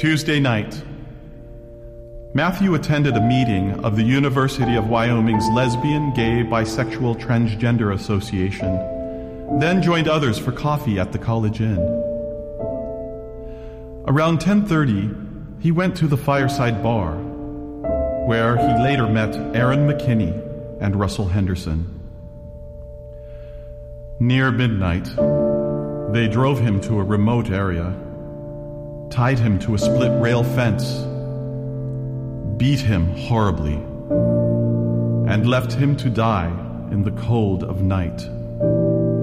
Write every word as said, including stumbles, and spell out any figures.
Tuesday night. Matthew attended a meeting of the University of Wyoming's Lesbian, Gay, Bisexual, Transgender Association, then joined others for coffee at the College Inn. Around ten thirty, he went to the Fireside Bar, where he later met Aaron McKinney and Russell Henderson. Near midnight, they drove him to a remote area, tied him to a split-rail fence, beat him horribly, and left him to die in the cold of night.